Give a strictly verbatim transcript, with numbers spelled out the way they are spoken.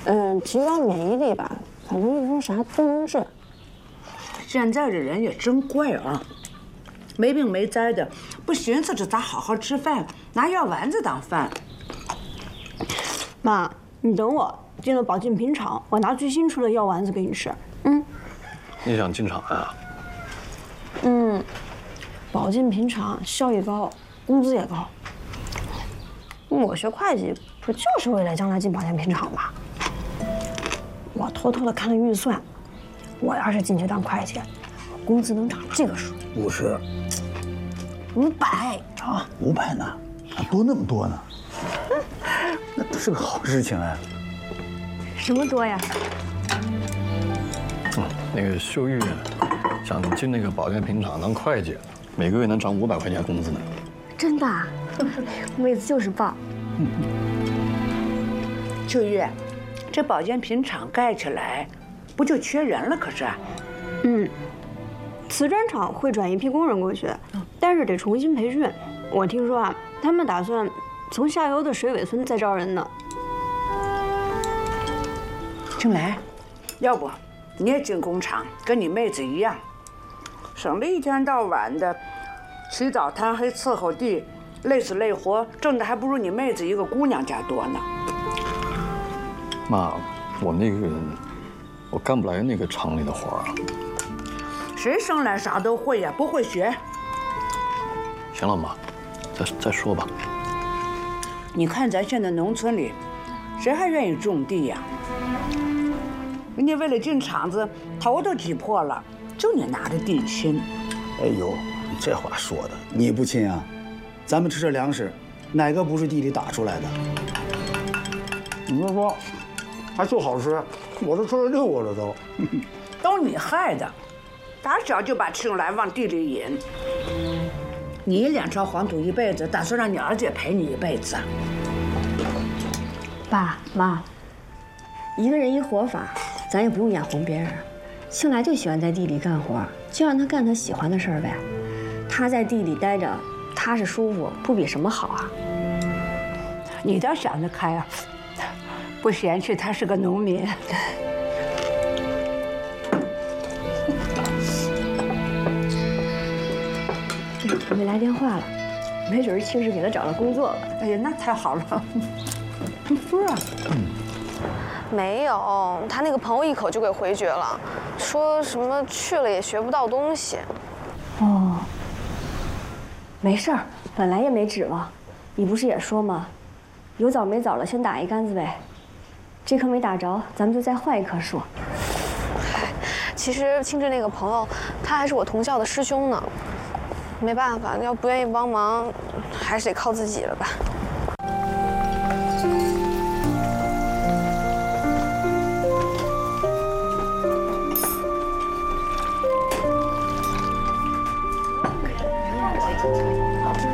嗯，提高免疫力吧，反正一说啥都能治。 现在的人也真怪啊，没病没灾的，不寻思着咋好好吃饭，拿药丸子当饭。 妈，你等我进了保健品厂，我拿最新出的药丸子给你吃。嗯。 你想进厂呀？ 嗯，保健品厂效益高，工资也高。我学会计不就是为了将来进保健品厂吗？我偷偷的看了预算，我要是进去当会计，工资能涨这个数。 五十， 五百啊，五百呢？啊，多那么多呢？那都是个好事情哎。 什么多呀？ 嗯，那个秀玉想进那个保健品厂当会计，每个月能涨五百块钱工资呢。 真的？妹子就是棒。 秀玉，这保健品厂盖起来，不就缺人了？可是。 嗯，瓷砖厂会转一批工人过去，但是得重新培训。我听说啊，他们打算从下游的水尾村再招人呢。 青来，要不你也进工厂，跟你妹子一样，省得一天到晚的起早贪黑伺候地，累死累活，挣的还不如你妹子一个姑娘家多呢。 妈，我那个我干不来那个厂里的活啊。 谁生来啥都会呀？不会学。 行了，妈，再再说吧。 你看咱现在农村里，谁还愿意种地呀？人家为了进厂子，头都挤破了，就你拿着地亲。 哎呦，这话说的，你不亲啊？咱们吃这粮食，哪个不是地里打出来的？你们说，还就好吃，我都吃了六个了都。 都你害的，打小就把青来往地里引。你脸朝黄土一辈子，打算让你儿子也陪你一辈子？ 爸妈，一个人一活法，咱也不用眼红别人。青来就喜欢在地里干活，就让他干他喜欢的事儿呗。他在地里待着，踏实舒服，不比什么好啊？ 你倒想得开啊，不嫌弃他是个农民。 我没来电话了，没准是庆是给他找了工作了。 哎呀，那太好了。不是啊， 没有，他那个朋友一口就给回绝了，说什么去了也学不到东西。 哦，没事儿，本来也没指望。你不是也说吗？有枣没枣了，先打一竿子呗。这棵没打着，咱们就再换一棵树。 其实庆志那个朋友，他还是我同校的师兄呢。没办法，要不愿意帮忙，还是得靠自己了吧。